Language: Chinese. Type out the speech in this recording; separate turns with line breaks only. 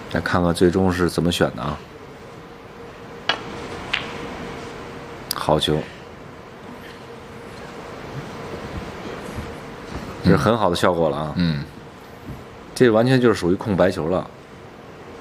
再看看最终是怎么选的啊。好球，这是很好的效果了啊。
嗯，
这完全就是属于空白球了。